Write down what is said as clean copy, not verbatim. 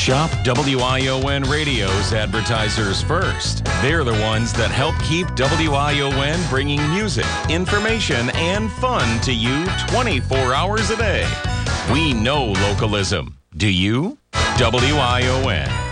Shop WION Radio's advertisers first. They're the ones that help keep WION bringing music, information, and fun to you 24 hours a day. We know localism. Do you? WION.